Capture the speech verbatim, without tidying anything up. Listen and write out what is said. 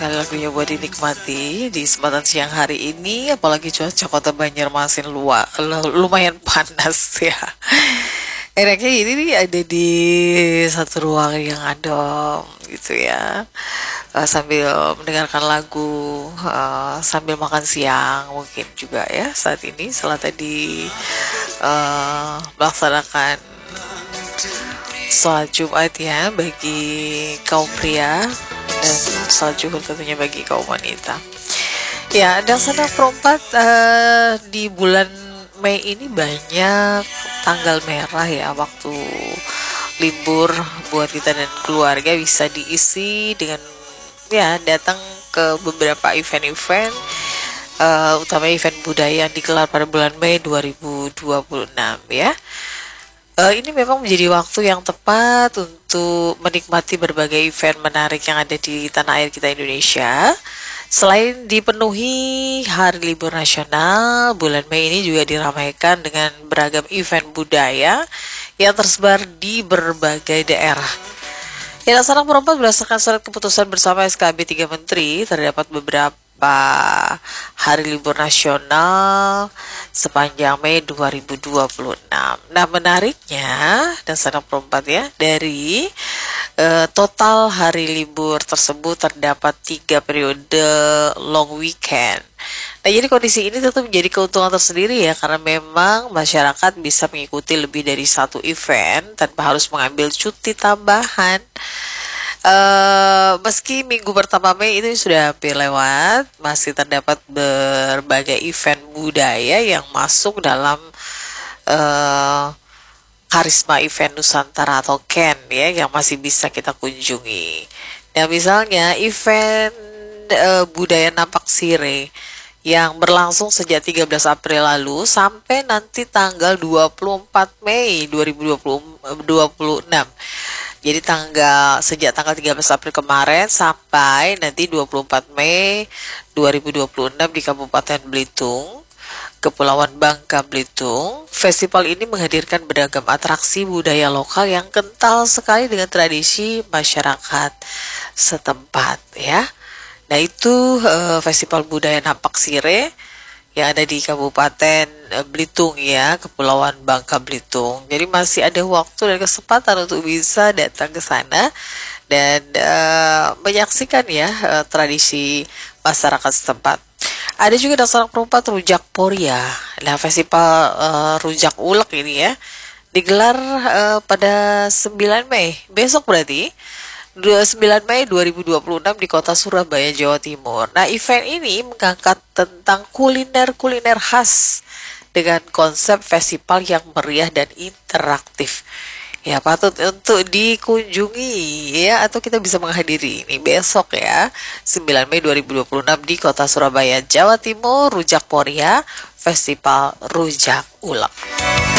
Sekali lagunya buat dinikmati di kesempatan siang hari ini, apalagi cuaca kota Banjarmasin luar lumayan panas ya. Enaknya ini nih ada di satu ruangan yang adem gitu ya. Eh, sambil mendengarkan lagu, eh, sambil makan siang mungkin juga ya saat ini setelah tadi eh, melaksanakan sholat Jumat ya bagi kaum pria dan sholat zuhur tentunya bagi kaum wanita. Ya, dan sana perempat eh, di bulan Mei ini banyak tanggal merah ya, waktu libur buat kita dan keluarga bisa diisi dengan ya datang ke beberapa event-event, eh, utama event budaya yang digelar pada bulan Mei dua ribu dua puluh enam ya. Eh, ini memang menjadi waktu yang tepat untuk menikmati berbagai event menarik yang ada di tanah air kita Indonesia. Selain dipenuhi hari libur nasional, bulan Mei ini juga diramaikan dengan beragam event budaya yang tersebar di berbagai daerah. Ya, Laksana perempat berdasarkan surat keputusan bersama S K B tiga Menteri, terdapat beberapa hari libur nasional sepanjang Mei dua ribu dua puluh enam. Nah, menariknya dan sangat perempat ya, dari eh, total hari libur tersebut terdapat tiga periode long weekend. Nah, jadi kondisi ini tentu menjadi keuntungan tersendiri ya, karena memang masyarakat bisa mengikuti lebih dari satu event tanpa harus mengambil cuti tambahan. Eh, meski minggu pertama Mei itu sudah hampir lewat, masih terdapat berbagai event budaya yang masuk dalam eh, karisma event Nusantara atau Ken ya, yang masih bisa kita kunjungi. Nah, misalnya event eh, budaya Napak Sire yang berlangsung sejak tiga belas April lalu sampai nanti tanggal dua puluh empat Mei dua ribu dua puluh enam. Jadi tanggal sejak tanggal tiga belas April kemarin sampai nanti dua puluh empat Mei dua ribu dua puluh enam di Kabupaten Belitung, Kepulauan Bangka Belitung. Festival ini menghadirkan beragam atraksi budaya lokal yang kental sekali dengan tradisi masyarakat setempat ya. Nah, itu eh, Festival Budaya Napak Sire yang ada di Kabupaten eh, Belitung ya, Kepulauan Bangka Belitung. Jadi masih ada waktu dan kesempatan untuk bisa datang ke sana dan uh, menyaksikan ya uh, tradisi masyarakat setempat. Ada juga dasar perempat Rujak Poria. Nah, festival uh, Rujak Ulek ini ya digelar uh, pada sembilan Mei, besok berarti dua puluh sembilan Mei dua ribu dua puluh enam di kota Surabaya, Jawa Timur. Nah, event ini mengangkat tentang kuliner-kuliner khas dengan konsep festival yang meriah dan interaktif. Ya, patut untuk dikunjungi ya, atau kita bisa menghadiri ini besok ya, sembilan Mei dua ribu dua puluh enam di kota Surabaya, Jawa Timur, Rujak Poria, Festival Rujak Ulek.